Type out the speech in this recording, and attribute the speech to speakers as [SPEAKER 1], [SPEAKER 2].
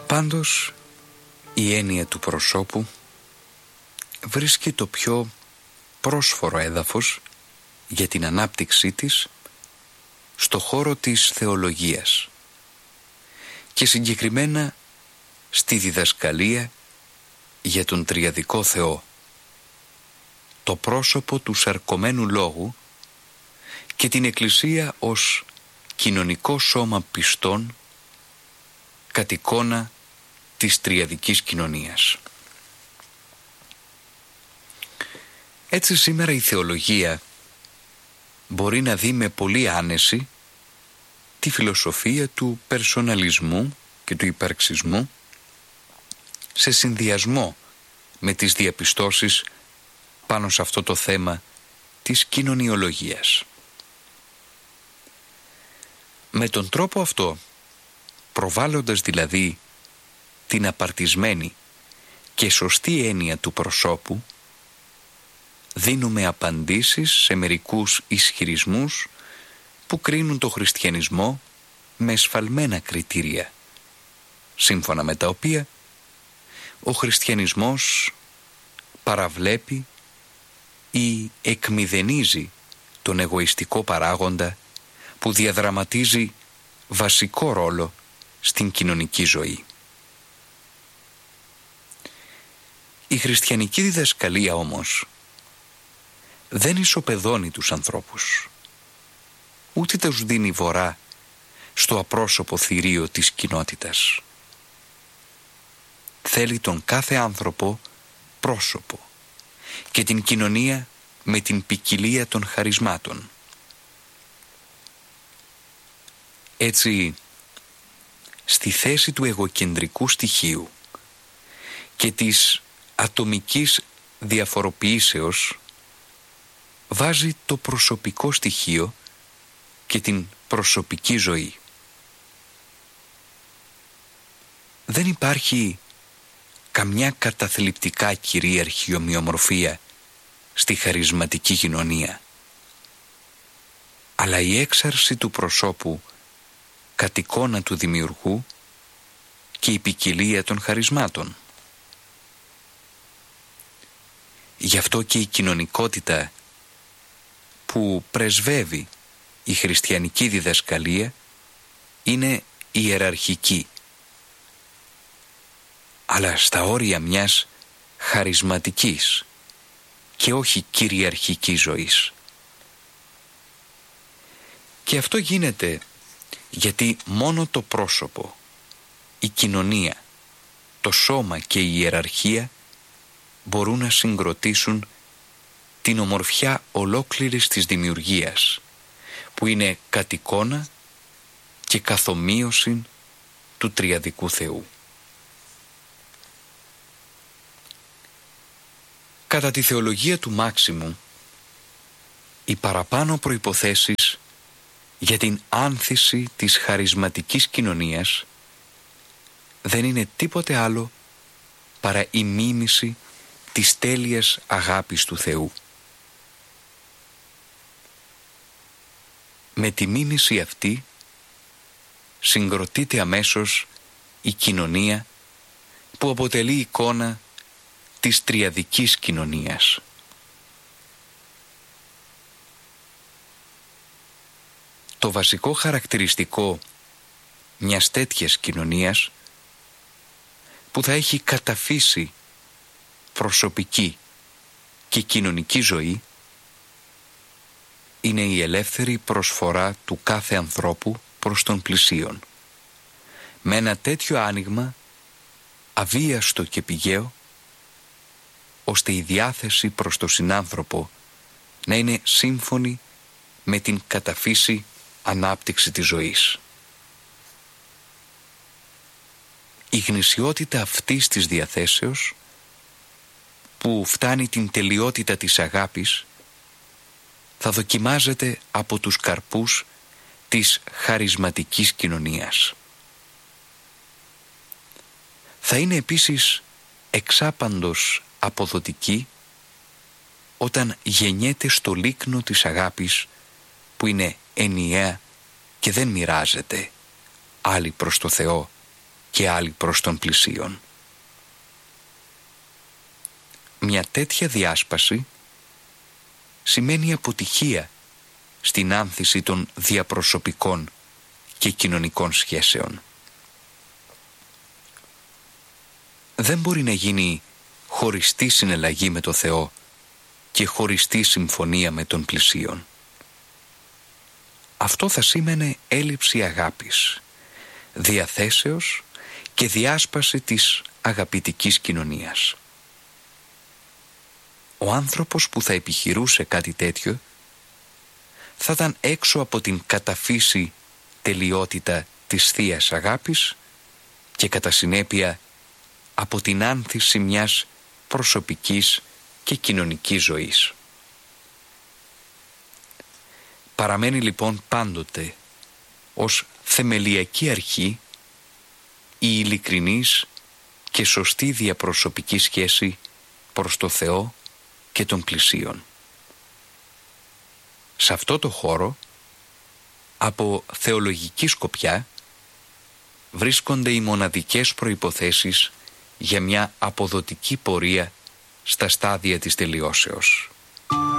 [SPEAKER 1] Πάντως, η έννοια του προσώπου βρίσκει το πιο πρόσφορο έδαφος για την ανάπτυξή της στο χώρο της θεολογίας και συγκεκριμένα στη διδασκαλία για τον τριαδικό Θεό, το πρόσωπο του σαρκωμένου λόγου και την Εκκλησία ως κοινωνικό σώμα πιστών κατ' εικόνα της τριαδικής κοινωνίας. Έτσι σήμερα η θεολογία μπορεί να δει με πολύ άνεση τη φιλοσοφία του περσοναλισμού και του υπαρξισμού σε συνδυασμό με τις διαπιστώσεις πάνω σε αυτό το θέμα της κοινωνιολογίας. Με τον τρόπο αυτό, προβάλλοντας δηλαδή την απαρτισμένη και σωστή έννοια του προσώπου, δίνουμε απαντήσεις σε μερικούς ισχυρισμούς που κρίνουν το χριστιανισμό με εσφαλμένα κριτήρια, σύμφωνα με τα οποία ο χριστιανισμός παραβλέπει ή εκμηδενίζει τον εγωιστικό παράγοντα που διαδραματίζει βασικό ρόλο στην κοινωνική ζωή. Η χριστιανική διδασκαλία όμως δεν ισοπεδώνει τους ανθρώπους, ούτε τους δίνει βορρά στο απρόσωπο θηρίο της κοινότητας. Θέλει τον κάθε άνθρωπο πρόσωπο και την κοινωνία με την ποικιλία των χαρισμάτων. Έτσι, στη θέση του εγωκεντρικού στοιχείου και της ατομικής διαφοροποιήσεως βάζει το προσωπικό στοιχείο και την προσωπική ζωή. Δεν υπάρχει καμιά καταθλιπτικά κυρίαρχη ομοιομορφία στη χαρισματική κοινωνία, αλλά η έξαρση του προσώπου κατ' εικόνα του δημιουργού και η ποικιλία των χαρισμάτων. Γι' αυτό και η κοινωνικότητα που πρεσβεύει η χριστιανική διδασκαλία είναι ιεραρχική, αλλά στα όρια μιας χαρισματικής και όχι κυριαρχικής ζωής. Και αυτό γίνεται γιατί μόνο το πρόσωπο, η κοινωνία, το σώμα και η ιεραρχία μπορούν να συγκροτήσουν την ομορφιά ολόκληρης της δημιουργίας, που είναι κατ' εικόνα και καθομοίωση του τριαδικού Θεού. Κατά τη θεολογία του Μάξιμου, οι παραπάνω προϋποθέσεις για την άνθηση της χαρισματικής κοινωνίας δεν είναι τίποτε άλλο παρά η μίμηση της τέλειας αγάπης του Θεού. Με τη μίμηση αυτή συγκροτείται αμέσως η κοινωνία που αποτελεί εικόνα της τριαδικής κοινωνίας. Το βασικό χαρακτηριστικό μιας τέτοιας κοινωνίας που θα έχει καταφύσει προσωπική και κοινωνική ζωή είναι η ελεύθερη προσφορά του κάθε ανθρώπου προς τον πλησίον, με ένα τέτοιο άνοιγμα αβίαστο και πηγαίο, ώστε η διάθεση προς τον συνάνθρωπο να είναι σύμφωνη με την καταφύση ανάπτυξη της ζωής. Η γνησιότητα αυτής της διαθέσεως, που φτάνει την τελειότητα της αγάπης, θα δοκιμάζεται από τους καρπούς της χαρισματικής κοινωνίας. Θα είναι επίσης εξάπαντος αποδοτική όταν γεννιέται στο λίκνο της αγάπης, που είναι ενιαία και δεν μοιράζεται άλλη προς το Θεό και άλλοι προς τον πλησίον. Μια τέτοια διάσπαση σημαίνει αποτυχία στην άνθηση των διαπροσωπικών και κοινωνικών σχέσεων. Δεν μπορεί να γίνει χωριστή συναλλαγή με το Θεό και χωριστή συμφωνία με τον πλησίον. Αυτό θα σήμαινε έλλειψη αγάπης, διαθέσεως και διάσπαση της αγαπητικής κοινωνίας. Ο άνθρωπος που θα επιχειρούσε κάτι τέτοιο θα ήταν έξω από την κατά φύση τελειότητα της Θείας Αγάπης και κατά συνέπεια από την άνθηση μιας προσωπικής και κοινωνικής ζωής. Παραμένει λοιπόν πάντοτε ως θεμελιακή αρχή η ειλικρινής και σωστή διαπροσωπική σχέση προς το Θεό και των πλησίων. Σε αυτό το χώρο, από θεολογική σκοπιά, βρίσκονται οι μοναδικές προϋποθέσεις για μια αποδοτική πορεία στα στάδια της τελειώσεως.